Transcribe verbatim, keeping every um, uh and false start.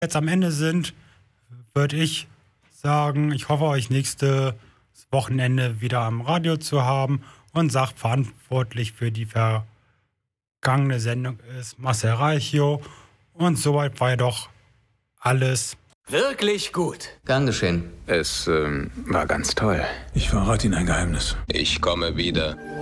jetzt am Ende sind, würde ich sagen, ich hoffe, euch nächstes Wochenende wieder am Radio zu haben und sagt, verantwortlich für die vergangene Sendung ist Marcel Reichio und soweit war ja doch alles wirklich gut. Gern geschehen. Es ähm, war ganz toll. Ich verrate Ihnen ein Geheimnis. Ich komme wieder.